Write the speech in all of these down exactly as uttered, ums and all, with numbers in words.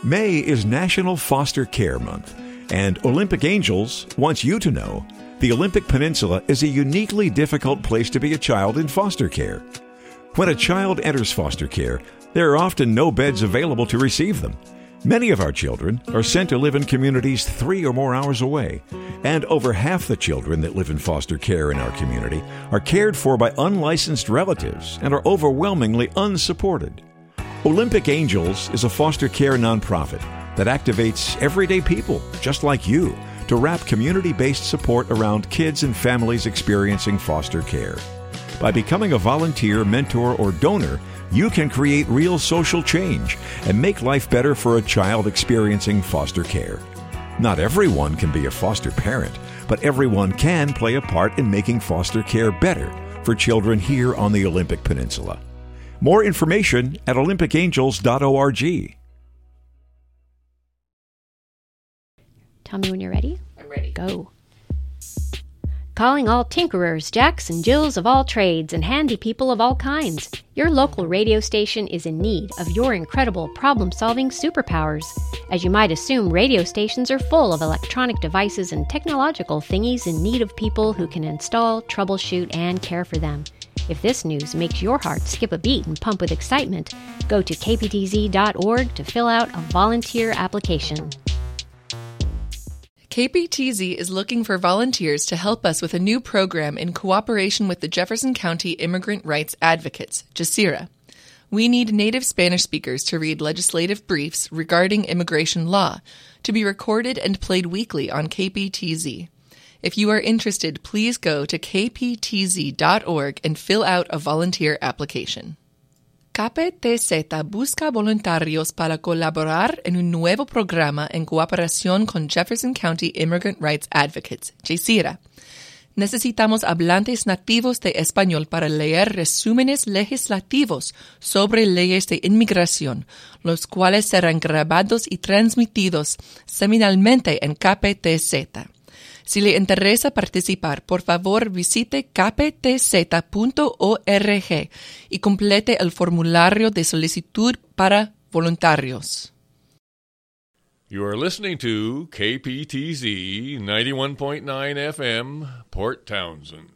May is National Foster Care Month, and Olympic Angels wants you to know the Olympic Peninsula is a uniquely difficult place to be a child in foster care. When a child enters foster care, there are often no beds available to receive them. Many of our children are sent to live in communities three or more hours away, and over half the children that live in foster care in our community are cared for by unlicensed relatives and are overwhelmingly unsupported. Olympic Angels is a foster care nonprofit that activates everyday people, just like you, to wrap community-based support around kids and families experiencing foster care. By becoming a volunteer, mentor, or donor, you can create real social change and make life better for a child experiencing foster care. Not everyone can be a foster parent, but everyone can play a part in making foster care better for children here on the Olympic Peninsula. More information at olympic angels dot org. Tell me when you're ready. I'm ready. Go. Calling all tinkerers, jacks, and jills of all trades, and handy people of all kinds. Your local radio station is in need of your incredible problem-solving superpowers. As you might assume, radio stations are full of electronic devices and technological thingies in need of people who can install, troubleshoot, and care for them. If this news makes your heart skip a beat and pump with excitement, go to k p t z dot org to fill out a volunteer application. K P T Z is looking for volunteers to help us with a new program in cooperation with the Jefferson County Immigrant Rights Advocates, JSIRA. We need native Spanish speakers to read legislative briefs regarding immigration law, to be recorded and played weekly on K P T Z. If you are interested, please go to k p t z dot org and fill out a volunteer application. K P T Z busca voluntarios para colaborar en un nuevo programa en cooperación con Jefferson County Immigrant Rights Advocates, JSIRA. Necesitamos hablantes nativos de español para leer resúmenes legislativos sobre leyes de inmigración, los cuales serán grabados y transmitidos semanalmente en K P T Z. Si le interesa participar, por favor visite k p t z punto org y complete el formulario de solicitud para voluntarios. You are listening to K P T Z ninety-one point nine F M, Port Townsend.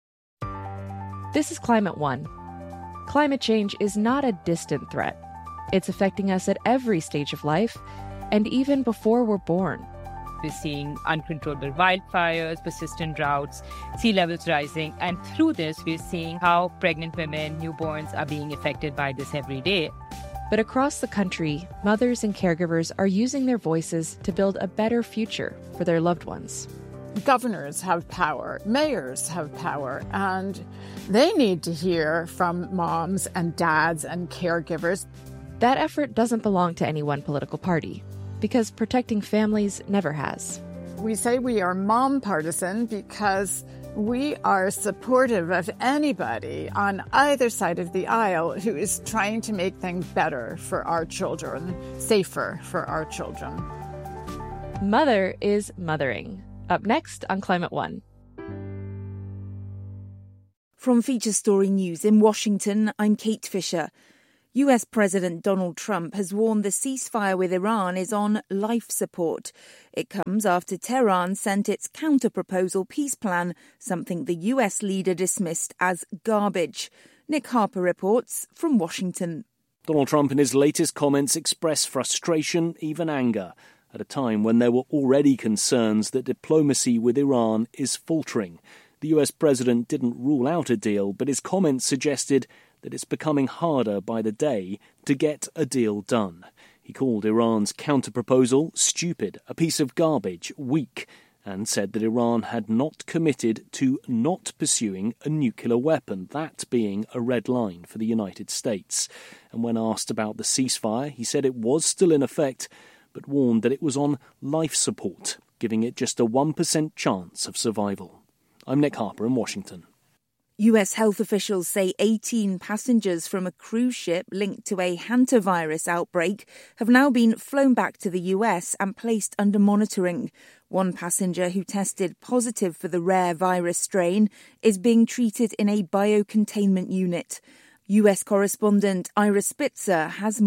This is Climate One. Climate change is not a distant threat. It's affecting us at every stage of life, and even before we're born. We're seeing uncontrollable wildfires, persistent droughts, sea levels rising, and through this, we're seeing how pregnant women, newborns are being affected by this every day. But across the country, mothers and caregivers are using their voices to build a better future for their loved ones. Governors have power, mayors have power, and they need to hear from moms and dads and caregivers. That effort doesn't belong to any one political party, because protecting families never has. We say we are mom partisan because we are supportive of anybody on either side of the aisle who is trying to make things better for our children, safer for our children. Mother is mothering. Up next on Climate One. From Feature Story News in Washington, I'm Kate Fisher. U S President Donald Trump has warned the ceasefire with Iran is on life support. It comes after Tehran sent its counter-proposal peace plan, something the U S leader dismissed as garbage. Nick Harper reports from Washington. Donald Trump in his latest comments expressed frustration, even anger, at a time when there were already concerns that diplomacy with Iran is faltering. The U S president didn't rule out a deal, but his comments suggested that it's becoming harder by the day to get a deal done. He called Iran's counter-proposal stupid, a piece of garbage, weak, and said that Iran had not committed to not pursuing a nuclear weapon, that being a red line for the United States. And when asked about the ceasefire, he said it was still in effect, but warned that it was on life support, giving it just a one percent chance of survival. I'm Nick Harper in Washington. U S health officials say eighteen passengers from a cruise ship linked to a hantavirus outbreak have now been flown back to the U S and placed under monitoring. One passenger who tested positive for the rare virus strain is being treated in a biocontainment unit. U S correspondent Ira Spitzer has more.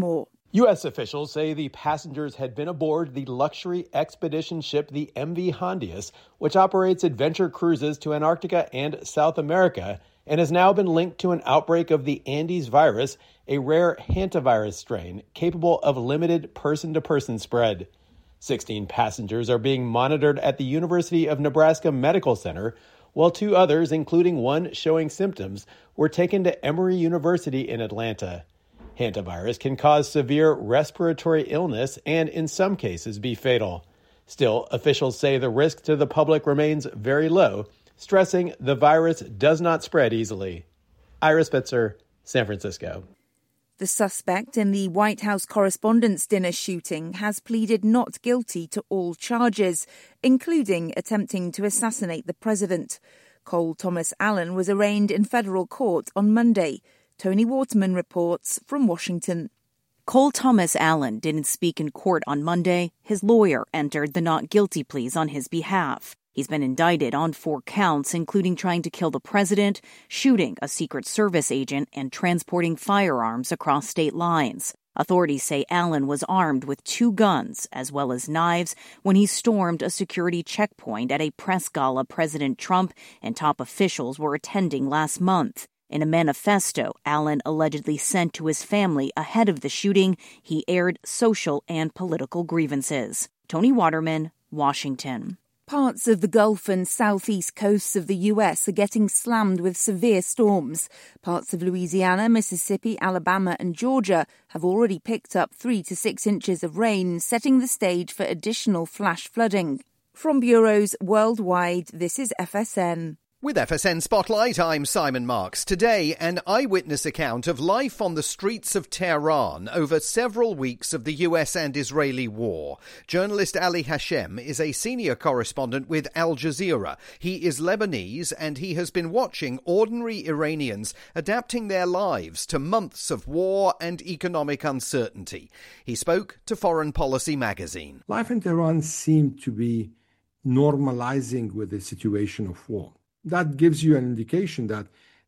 U S officials say the passengers had been aboard the luxury expedition ship the M V Hondius, which operates adventure cruises to Antarctica and South America, and has now been linked to an outbreak of the Andes virus, a rare hantavirus strain capable of limited person-to-person spread. Sixteen passengers are being monitored at the University of Nebraska Medical Center, while two others, including one showing symptoms, were taken to Emory University in Atlanta. Hantavirus can cause severe respiratory illness and, in some cases, be fatal. Still, officials say the risk to the public remains very low, stressing the virus does not spread easily. Ira Spitzer, San Francisco. The suspect in the White House Correspondents' Dinner shooting has pleaded not guilty to all charges, including attempting to assassinate the president. Cole Thomas Allen was arraigned in federal court on Monday. Tony Waterman reports from Washington. Cole Thomas Allen didn't speak in court on Monday. His lawyer entered the not guilty pleas on his behalf. He's been indicted on four counts, including trying to kill the president, shooting a Secret Service agent, and transporting firearms across state lines. Authorities say Allen was armed with two guns, as well as knives, when he stormed a security checkpoint at a press gala President Trump and top officials were attending last month. In a manifesto Allen allegedly sent to his family ahead of the shooting, he aired social and political grievances. Tony Waterman, Washington. Parts of the Gulf and southeast coasts of the U S are getting slammed with severe storms. Parts of Louisiana, Mississippi, Alabama and Georgia have already picked up three to six inches of rain, setting the stage for additional flash flooding. From bureaus worldwide, this is F S N. With F S N Spotlight, I'm Simon Marks. Today, an eyewitness account of life on the streets of Tehran over several weeks of the U S and Israeli war. Journalist Ali Hashem is a senior correspondent with Al Jazeera. He is Lebanese and he has been watching ordinary Iranians adapting their lives to months of war and economic uncertainty. He spoke to Foreign Policy magazine. Life in Tehran seemed to be normalizing with the situation of war. That gives you an indication that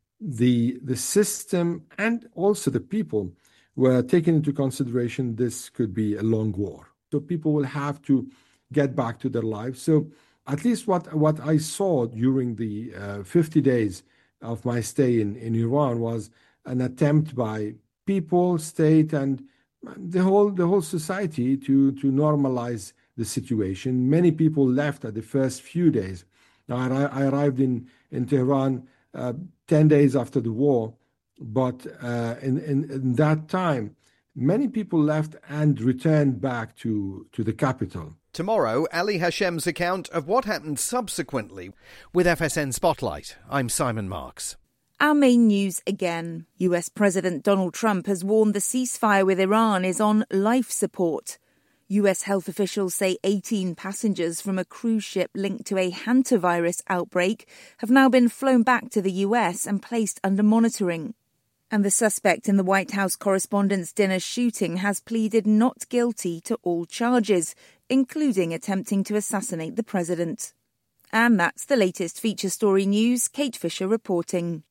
the the system and also the people were taking into consideration this could be a long war. So people will have to get back to their lives. So at least what, what I saw during the uh, fifty days of my stay in, in Iran was an attempt by people, state, and the whole the whole society to, to normalize the situation. Many people left at the first few days. Now, I arrived in, in Tehran uh, ten days after the war, but uh, in, in, in that time, many people left and returned back to, to the capital. Tomorrow, Ali Hashem's account of what happened subsequently. With F S N Spotlight, I'm Simon Marks. Our main news again. U S President Donald Trump has warned the ceasefire with Iran is on life support. U S health officials say eighteen passengers from a cruise ship linked to a hantavirus outbreak have now been flown back to the U S and placed under monitoring. And the suspect in the White House Correspondents' Dinner shooting has pleaded not guilty to all charges, including attempting to assassinate the president. And that's the latest feature story news. Kate Fisher reporting.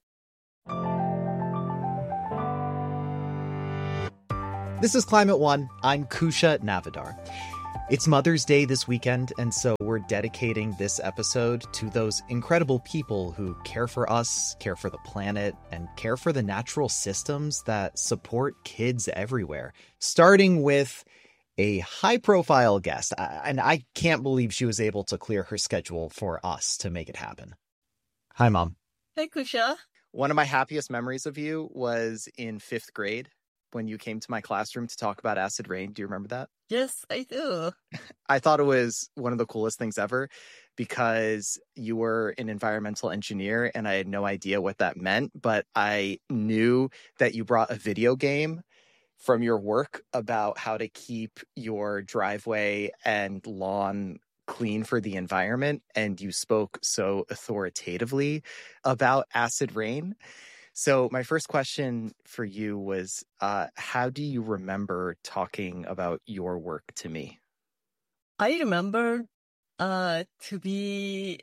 This is Climate One. I'm Kusha Navidar. It's Mother's Day this weekend, and so we're dedicating this episode to those incredible people who care for us, care for the planet, and care for the natural systems that support kids everywhere. Starting with a high-profile guest, and I can't believe she was able to clear her schedule for us to make it happen. Hi, Mom. Hey, Kusha. One of my happiest memories of you was in fifth grade, when you came to my classroom to talk about acid rain. Do you remember that? Yes, I do. I thought it was one of the coolest things ever because you were an environmental engineer and I had no idea what that meant, but I knew that you brought a video game from your work about how to keep your driveway and lawn clean for the environment, and you spoke so authoritatively about acid rain. So my first question for you was, uh, how do you remember talking about your work to me? I remember uh, to be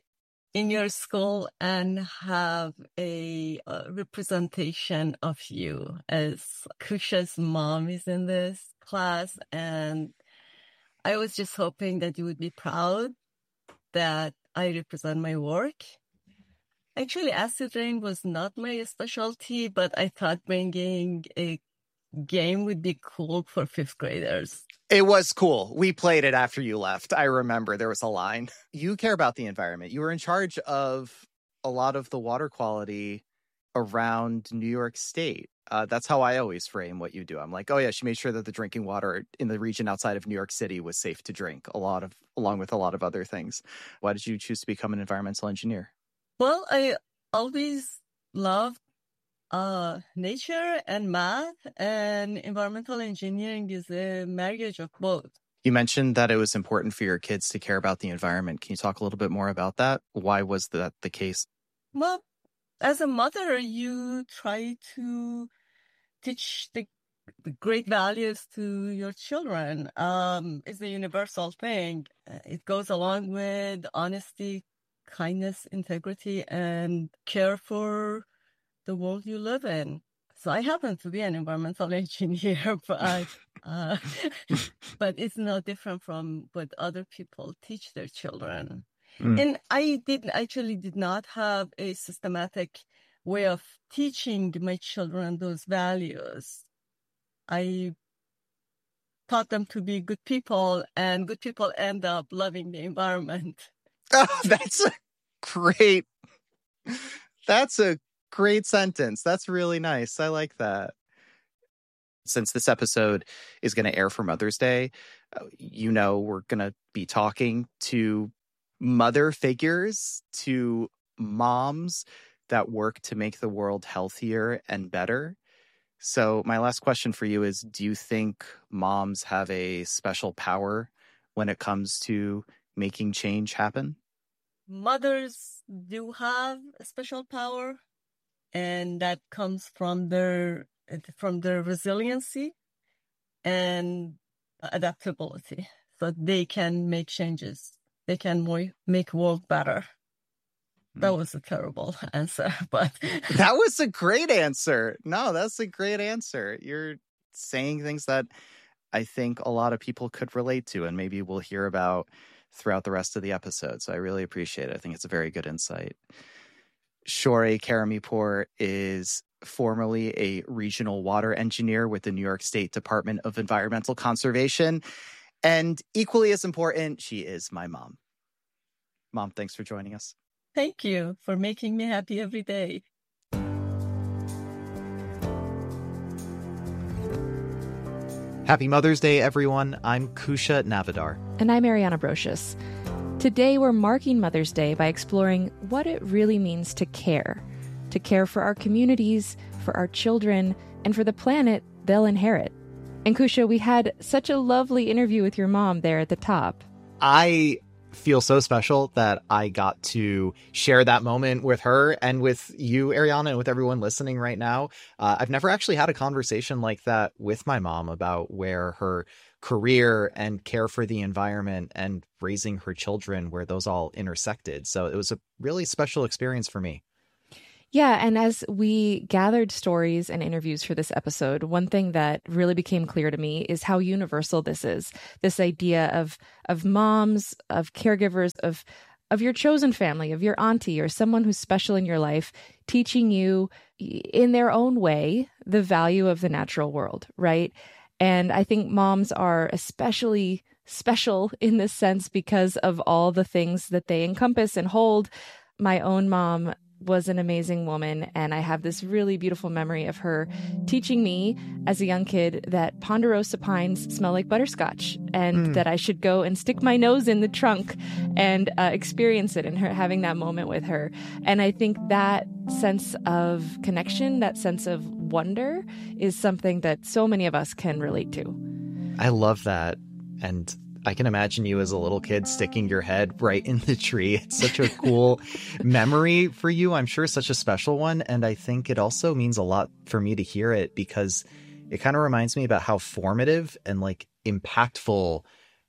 in your school and have a, uh representation of you, as Kusha's mom is in this class. And I was just hoping that you would be proud that I represent my work. Actually, acid rain was not my specialty, but I thought bringing a game would be cool for fifth graders. It was cool. We played it after you left. I remember there was a line. You care about the environment. You were in charge of a lot of the water quality around New York State. Uh, that's how I always frame what you do. I'm like, oh yeah, she made sure that the drinking water in the region outside of New York City was safe to drink, a lot of, along with a lot of other things. Why did you choose to become an environmental engineer? Well, I always loved uh, nature and math, and environmental engineering is a marriage of both. You mentioned that it was important for your kids to care about the environment. Can you talk a little bit more about that? Why was that the case? Well, as a mother, you try to teach the, the great values to your children. Um, it's a universal thing. It goes along with honesty, kindness, integrity, and care for the world you live in. So I happen to be an environmental engineer, but uh, but it's no different from what other people teach their children. Mm. And I did actually did not have a systematic way of teaching my children those values. I taught them to be good people, and good people end up loving the environment. Oh, that's a great, that's a great sentence. That's really nice. I like that. Since this episode is going to air for Mother's Day, you know, we're going to be talking to mother figures, to moms that work to make the world healthier and better. So my last question for you is, do you think moms have a special power when it comes to making change happen? Mothers do have a special power, and that comes from their from their resiliency and adaptability. So they can make changes. They can more, make world better. That was a terrible answer, but that was a great answer. No, that's a great answer. You're saying things that I think a lot of people could relate to, and maybe we'll hear about throughout the rest of the episode. So I really appreciate it. I think it's a very good insight. Shohreh Karamipour is formerly a regional water engineer with the New York State Department of Environmental Conservation. And equally as important, she is my mom. Mom, thanks for joining us. Thank you for making me happy every day. Happy Mother's Day, everyone. I'm Kusha Navidar. And I'm Ariana Brocious. Today, we're marking Mother's Day by exploring what it really means to care. To care for our communities, for our children, and for the planet they'll inherit. And Kusha, we had such a lovely interview with your mom there at the top. I feel so special that I got to share that moment with her and with you, Ariana, and with everyone listening right now. Uh, I've never actually had a conversation like that with my mom about where her career and care for the environment and raising her children, where those all intersected. So it was a really special experience for me. Yeah, and as we gathered stories and interviews for this episode, one thing that really became clear to me is how universal this is. This idea of of moms, of caregivers, of of your chosen family, of your auntie or someone who's special in your life, teaching you in their own way the value of the natural world, right? And I think moms are especially special in this sense because of all the things that they encompass and hold. My own mom was an amazing woman, and I have this really beautiful memory of her teaching me as a young kid that ponderosa pines smell like butterscotch, and mm. that I should go and stick my nose in the trunk and uh, experience it, and her having that moment with her. And I think that sense of connection, that sense of wonder, is something that so many of us can relate to. I love that. And I can imagine you as a little kid sticking your head right in the tree. It's such a cool memory for you. I'm sure such a special one. And I think it also means a lot for me to hear it, because it kind of reminds me about how formative and like impactful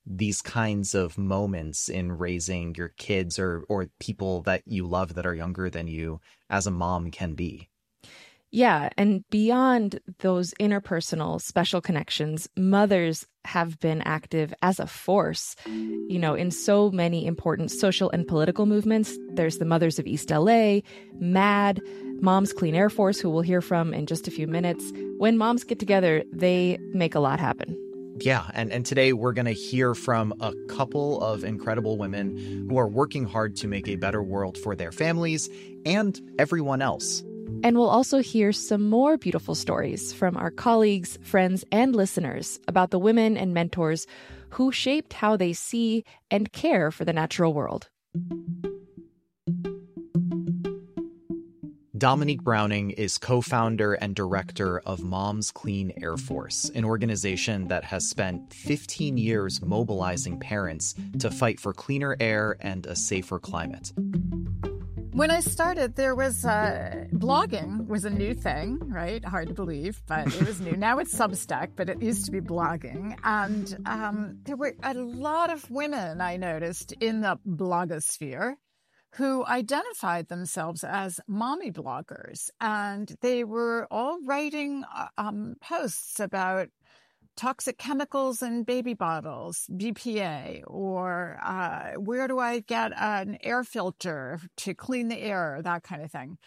these kinds of moments in raising your kids or or people that you love that are younger than you as a mom can be. Yeah, and beyond those interpersonal special connections, mothers have been active as a force, you know, in so many important social and political movements. There's the Mothers of East L A, MAD, Moms Clean Air Force, who we'll hear from in just a few minutes. When moms get together, they make a lot happen. Yeah, and, and today we're going to hear from a couple of incredible women who are working hard to make a better world for their families and everyone else. And we'll also hear some more beautiful stories from our colleagues, friends, and listeners about the women and mentors who shaped how they see and care for the natural world. Dominique Browning is co-founder and director of Moms Clean Air Force, an organization that has spent fifteen years mobilizing parents to fight for cleaner air and a safer climate. When I started, there was uh, blogging was a new thing, right? Hard to believe, but it was new. Now it's Substack, but it used to be blogging. And um, there were a lot of women, I noticed, in the blogosphere who identified themselves as mommy bloggers. And they were all writing um, posts about toxic chemicals in baby bottles, B P A, or uh, where do I get an air filter to clean the air, that kind of thing.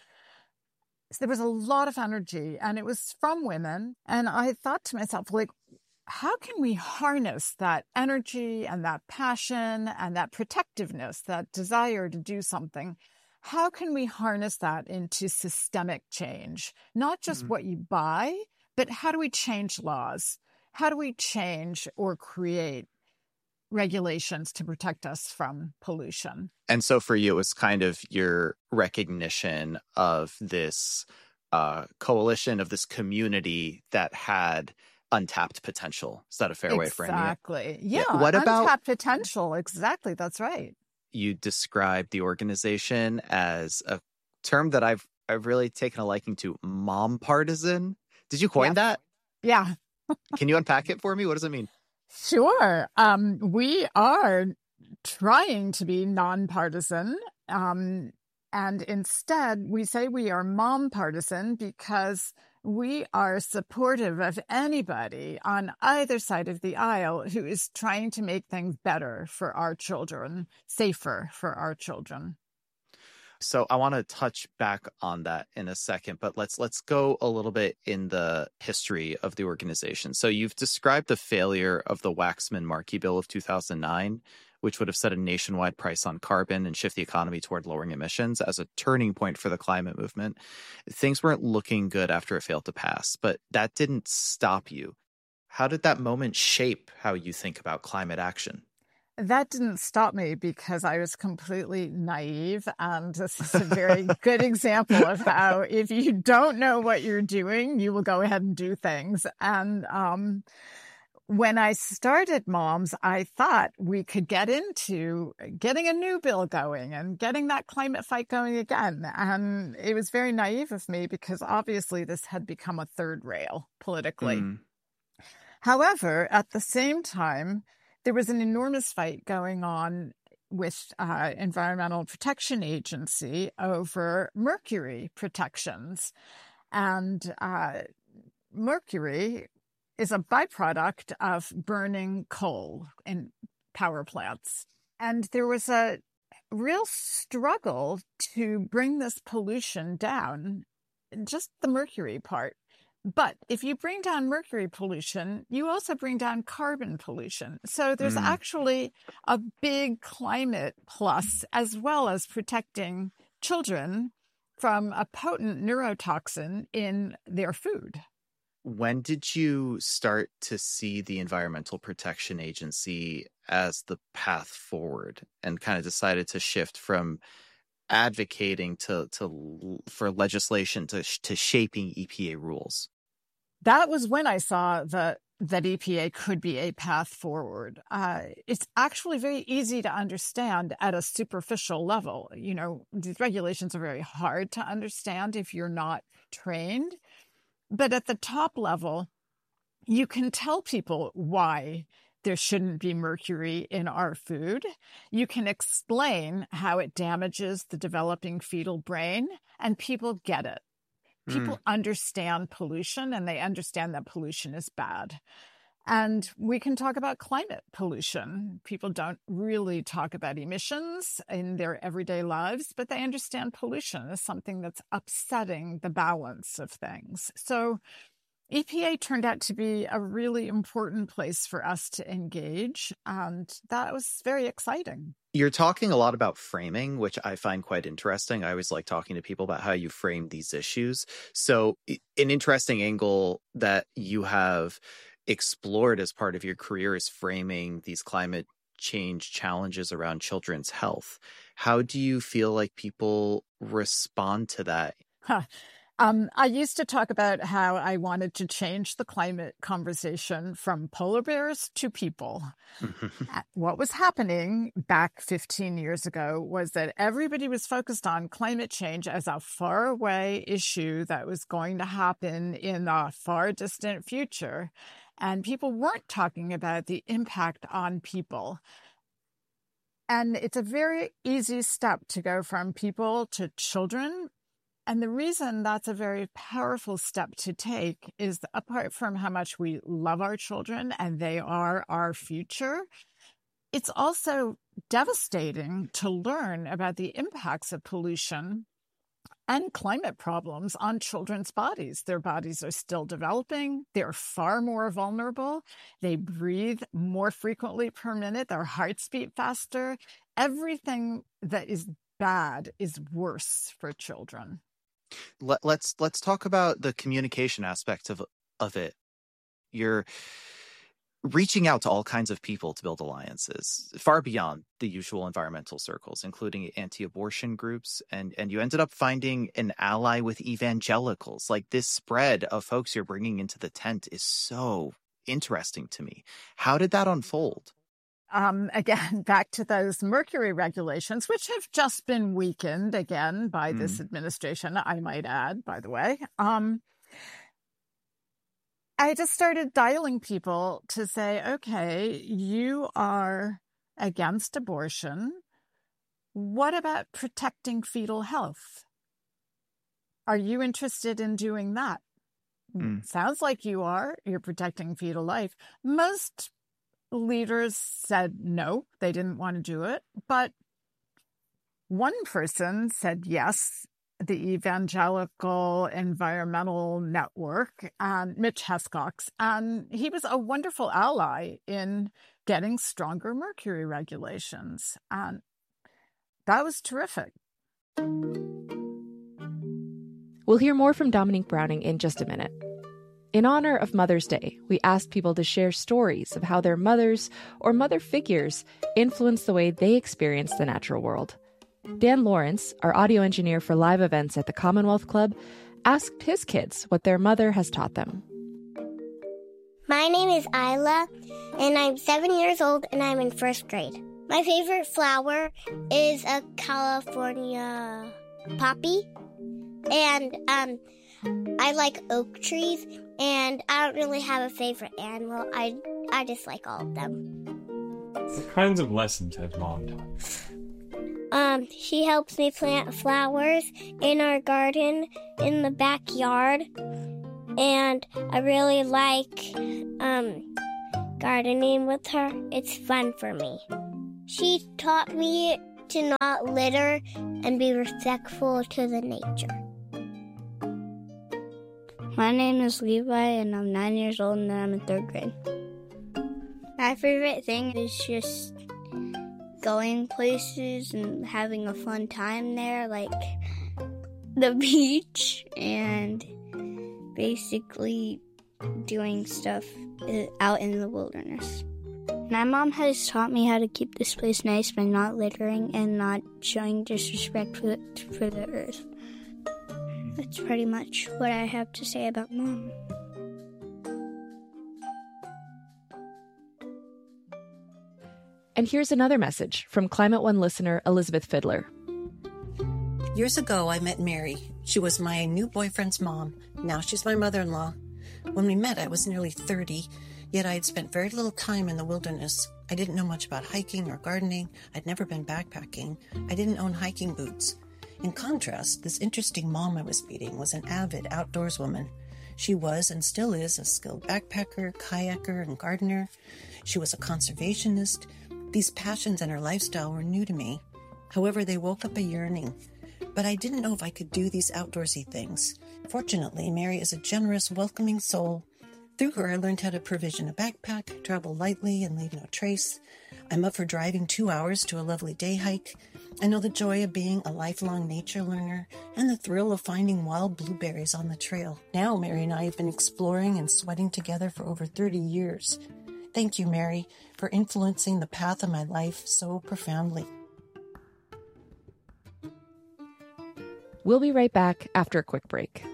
So there was a lot of energy, and it was from women. And I thought to myself, like, how can we harness that energy and that passion and that protectiveness, that desire to do something? How can we harness that into systemic change? Not just mm-hmm. what you buy, but how do we change laws? How do we change or create regulations to protect us from pollution? And so for you, it was kind of your recognition of this uh, coalition, of this community that had untapped potential. Is that a fair exactly. way of framing it? Exactly. Yeah. yeah. What about untapped potential? Exactly. That's right. You described the organization as a term that I've I've really taken a liking to, mom partisan. Did you coin yeah. that? Yeah. Can you unpack it for me? What does it mean? Sure. Um, we are trying to be nonpartisan. Um, and instead, we say we are mom partisan because we are supportive of anybody on either side of the aisle who is trying to make things better for our children, safer for our children. So I want to touch back on that in a second, but let's let's go a little bit in the history of the organization. So you've described the failure of the Waxman-Markey Bill of two thousand nine, which would have set a nationwide price on carbon and shift the economy toward lowering emissions as a turning point for the climate movement. Things weren't looking good after it failed to pass, but that didn't stop you. How did that moment shape how you think about climate action? That didn't stop me because I was completely naive. And this is a very good example of how if you don't know what you're doing, you will go ahead and do things. And um, when I started Moms, I thought we could get into getting a new bill going and getting that climate fight going again. And it was very naive of me because obviously this had become a third rail politically. Mm. However, at the same time, there was an enormous fight going on with uh, Environmental Protection Agency over mercury protections. And uh, mercury is a byproduct of burning coal in power plants. And there was a real struggle to bring this pollution down, just the mercury part. But if you bring down mercury pollution, you also bring down carbon pollution. So there's mm. actually a big climate plus, as well as protecting children from a potent neurotoxin in their food. When did you start to see the Environmental Protection Agency as the path forward and kind of decided to shift from advocating to, to for legislation to, to shaping E P A rules? That was when I saw that that E P A could be a path forward. Uh, it's actually very easy to understand at a superficial level. You know, these regulations are very hard to understand if you're not trained. But at the top level, you can tell people why there shouldn't be mercury in our food. You can explain how it damages the developing fetal brain, and people get it. People mm. understand pollution, and they understand that pollution is bad. And we can talk about climate pollution. People don't really talk about emissions in their everyday lives, but they understand pollution as something that's upsetting the balance of things. So E P A turned out to be a really important place for us to engage, and that was very exciting. You're talking a lot about framing, which I find quite interesting. I always like talking to people about how you frame these issues. So an interesting angle that you have explored as part of your career is framing these climate change challenges around children's health. How do you feel like people respond to that? Huh. Um, I used to talk about how I wanted to change the climate conversation from polar bears to people. What was happening back fifteen years ago was that everybody was focused on climate change as a faraway issue that was going to happen in a far distant future. And people weren't talking about the impact on people. And it's a very easy step to go from people to children. And the reason that's a very powerful step to take is, apart from how much we love our children and they are our future, it's also devastating to learn about the impacts of pollution and climate problems on children's bodies. Their bodies are still developing. They're far more vulnerable. They breathe more frequently per minute. Their hearts beat faster. Everything that is bad is worse for children. Let, let's let's talk about the communication aspect of of it. You're reaching out to all kinds of people to build alliances, far beyond the usual environmental circles, including anti-abortion groups, and and you ended up finding an ally with evangelicals. Like, this spread of folks you're bringing into the tent is so interesting to me. How did that unfold? Um, again, back to those mercury regulations, which have just been weakened again by mm. this administration, I might add, by the way. Um, I just started dialing people to say, okay, you are against abortion. What about protecting fetal health? Are you interested in doing that? Mm. Sounds like you are. You're protecting fetal life. Most leaders said no, they didn't want to do it. But one person said yes, the Evangelical Environmental Network, and Mitch Hescox. And he was a wonderful ally in getting stronger mercury regulations. And that was terrific. We'll hear more from Dominique Browning in just a minute. In honor of Mother's Day, we asked people to share stories of how their mothers or mother figures influence the way they experience the natural world. Dan Lawrence, our audio engineer for live events at the Commonwealth Club, asked his kids what their mother has taught them. My name is Isla, and I'm seven years old, and I'm in first grade. My favorite flower is a California poppy, and um, I like oak trees, and I don't really have a favorite animal. I I just like all of them. What kinds of lessons has Mom taught? Um, she helps me plant flowers in our garden in the backyard, and I really like um, gardening with her. It's fun for me. She taught me to not litter and be respectful to the nature. My name is Levi, and I'm nine years old, and I'm in third grade. My favorite thing is just going places and having a fun time there, like the beach, and basically doing stuff out in the wilderness. My mom has taught me how to keep this place nice by not littering and not showing disrespect for the, for the earth. That's pretty much what I have to say about Mom. And here's another message from Climate One listener Elizabeth Fiddler. Years ago, I met Mary. She was my new boyfriend's mom. Now she's my mother-in-law. When we met, I was nearly thirty, Yet I had spent very little time in the wilderness. I didn't know much about hiking or gardening. I'd never been backpacking. I didn't own hiking boots. In contrast, this interesting mom I was meeting was an avid outdoors woman. She was and still is a skilled backpacker, kayaker, and gardener. She was a conservationist. These passions and her lifestyle were new to me. However, they woke up a yearning. But I didn't know if I could do these outdoorsy things. Fortunately, Mary is a generous, welcoming soul. Through her, I learned how to provision a backpack, travel lightly, and leave no trace. I'm up for driving two hours to a lovely day hike. I know the joy of being a lifelong nature learner and the thrill of finding wild blueberries on the trail. Now, Mary and I have been exploring and sweating together for over thirty years. Thank you, Mary, for influencing the path of my life so profoundly. We'll be right back after a quick break.